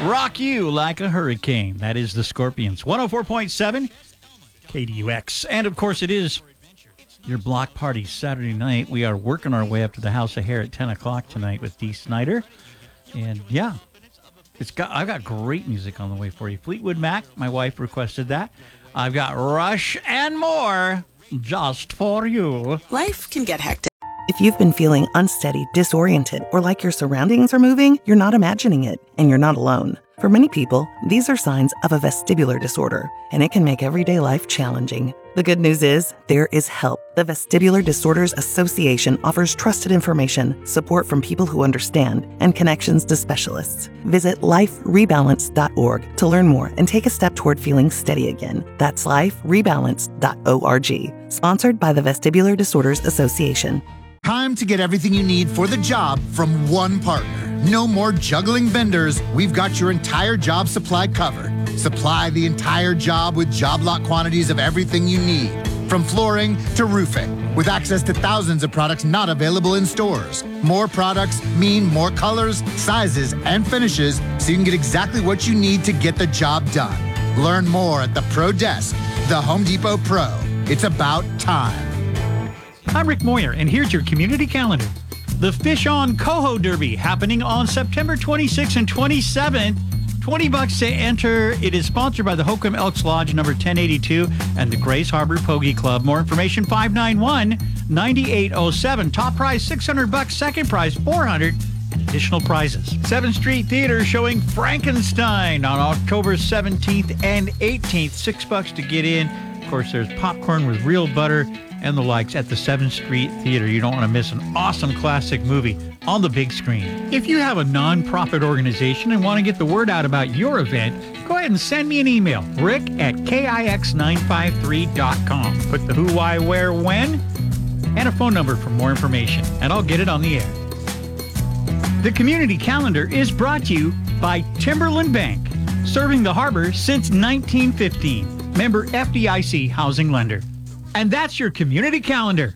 Rock You Like a Hurricane. That is the Scorpions. 104.7 KDUX. And, of course, it is your block party Saturday night. We are working our way up to the House of Hair at 10 o'clock tonight with Dee Snider. And, yeah, I've got great music on the way for you. Fleetwood Mac, my wife requested that. I've got Rush and more just for you. Life can get hectic. If you've been feeling unsteady, disoriented, or like your surroundings are moving, you're not imagining it, and you're not alone. For many people, these are signs of a vestibular disorder, and it can make everyday life challenging. The good news is, there is help. The Vestibular Disorders Association offers trusted information, support from people who understand, and connections to specialists. Visit liferebalance.org to learn more and take a step toward feeling steady again. That's liferebalance.org. Sponsored by the Vestibular Disorders Association. Time to get everything you need for the job from one partner. No more juggling vendors. We've got your entire job supply covered. Supply the entire job with job lot quantities of everything you need, from flooring to roofing, with access to thousands of products not available in stores. More products mean more colors, sizes, and finishes, so you can get exactly what you need to get the job done. Learn more at the Pro Desk, the Home Depot Pro. It's about time. I'm Rick Moyer, and here's your community calendar. The Fish On Coho Derby happening on September 26th and 27th. $20 to enter. It is sponsored by the Holcomb Elks Lodge number 1082 and the Grace Harbor Pogie Club. More information, 591-9807. Top prize, $600. Second prize, $400. And additional prizes. 7th Street Theater showing Frankenstein on October 17th and 18th. $6 to get in. Of course, there's popcorn with real butter and the likes at the 7th Street Theater. You don't want to miss an awesome classic movie on the big screen. If you have a nonprofit organization and want to get the word out about your event, go ahead and send me an email, rick@kix953.com. Put the who, why, where, when, and a phone number for more information, and I'll get it on the air. The Community Calendar is brought to you by Timberland Bank, serving the harbor since 1915. Member FDIC Housing Lender. And that's your Community Calendar.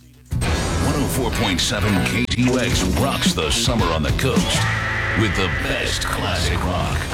104.7 KTUX rocks the summer on the coast with the best classic rock.